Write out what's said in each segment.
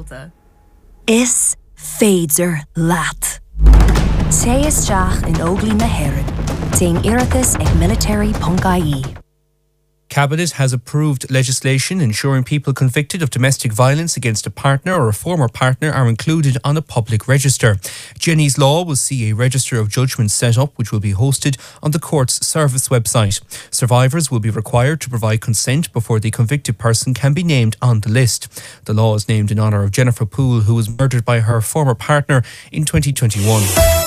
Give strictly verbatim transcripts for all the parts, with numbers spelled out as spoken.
Malta. Is féidir leat. Té isteach in óglaí na hÉireann. Téin iireachtas ag military dot I E. Cabinet has approved legislation ensuring people convicted of domestic violence against a partner or a former partner are included on a public register. Jenny's Law will see a register of judgment set up which will be hosted on the court's service website. Survivors will be required to provide consent before the convicted person can be named on the list. The law is named in honour of Jennifer Poole, who was murdered by her former partner in twenty twenty-one.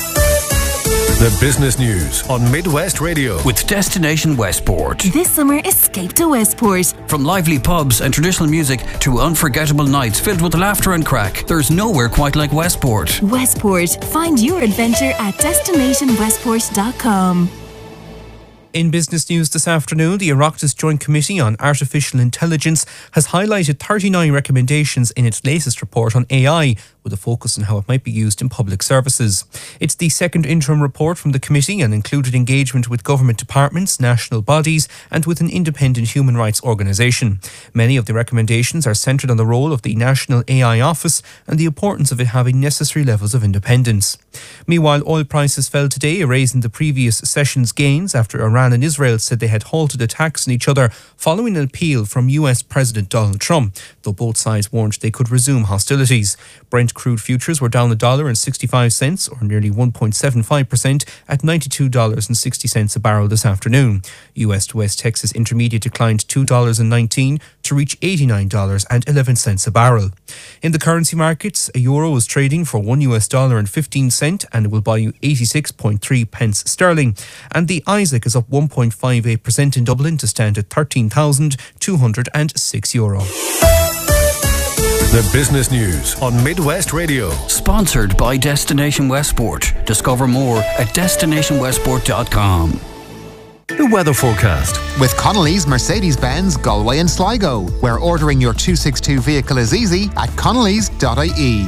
The business news on Midwest Radio with Destination Westport. This summer, escape to Westport. From lively pubs and traditional music to unforgettable nights filled with laughter and crack, there's nowhere quite like Westport. Westport. Find your adventure at destination westport dot com. In business news this afternoon, the Oireachtas Joint Committee on Artificial Intelligence has highlighted thirty-nine recommendations in its latest report on A I, with a focus on how it might be used in public services. It's the second interim report from the committee and included engagement with government departments, national bodies and with an independent human rights organisation. Many of the recommendations are centred on the role of the National A I Office and the importance of it having necessary levels of independence. Meanwhile, oil prices fell today, erasing the previous session's gains after Iran and Israel said they had halted attacks on each other following an appeal from U S President Donald Trump, though both sides warned they could resume hostilities. Brent crude futures were down a dollar and sixty-five cents, or nearly one point seven five percent, at ninety-two dollars and sixty cents a barrel this afternoon. U S to West Texas Intermediate declined two dollars and nineteen cents to reach eighty-nine dollars and eleven cents a barrel. In the currency markets, a euro is trading for one U S dollar and fifteen cents and it will buy you eighty-six point three pence sterling. And the Isaac is up one point five eight percent in Dublin to stand at thirteen thousand two hundred six euro. The business news on Midwest Radio. Sponsored by Destination Westport. Discover more at destination westport dot com. The weather forecast with Connolly's Mercedes-Benz Galway and Sligo, where ordering your two sixty-two vehicle is easy at connellys dot I E.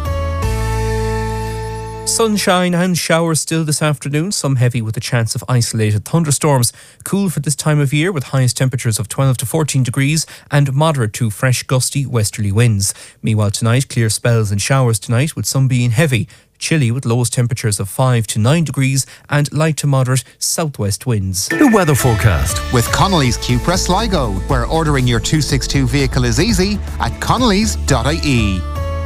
Sunshine and showers still this afternoon, some heavy with a chance of isolated thunderstorms. Cool for this time of year with highest temperatures of twelve to fourteen degrees and moderate to fresh gusty westerly winds. Meanwhile tonight, clear spells and showers tonight with some being heavy. Chilly with lowest temperatures of five to nine degrees and light to moderate southwest winds. The weather forecast with Connolly's Cupra Sligo, where ordering your two sixty-two vehicle is easy at connellys dot I E.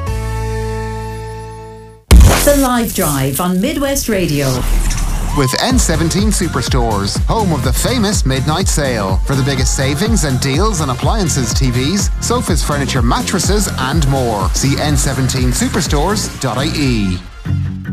The Live Drive on Midwest Radio. With N seventeen Superstores, home of the famous midnight sale. For the biggest savings and deals on appliances, T Vs, sofas, furniture, mattresses and more. See N seventeen superstores dot I E.